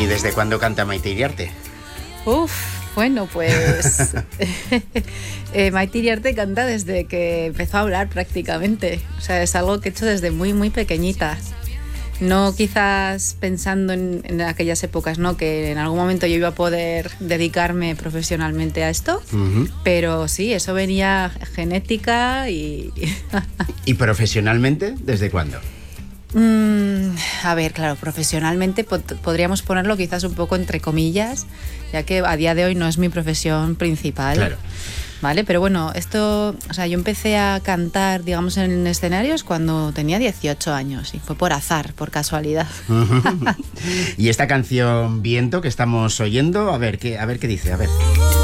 ¿Y desde cuándo canta Maite Iriarte? Bueno, pues Maite Iriarte canta desde que empezó a hablar prácticamente. O sea, es algo que he hecho desde muy, muy pequeñita. No quizás pensando en aquellas épocas, ¿no? Que en algún momento yo iba a poder dedicarme profesionalmente a esto, pero sí, eso venía genética y... ¿Y profesionalmente desde cuándo? A ver, claro, profesionalmente podríamos ponerlo quizás un poco entre comillas, ya que a día de hoy no es mi profesión principal. Claro. Vale, pero bueno, esto, o sea, yo empecé a cantar, digamos, en escenarios cuando tenía 18 años y fue por azar, por casualidad. Y esta canción Viento que estamos oyendo, a ver qué dice, a ver.